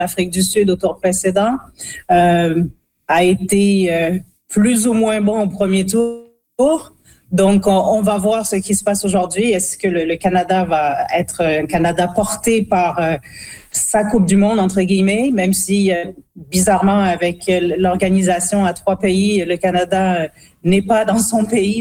l'Afrique du Sud au tour précédent a été plus ou moins bon au premier tour. Donc, on va voir ce qui se passe aujourd'hui. Est-ce que le Canada va être un Canada porté par sa Coupe du Monde, entre guillemets, même si, bizarrement, avec l'organisation à 3 pays, le Canada n'est pas dans son pays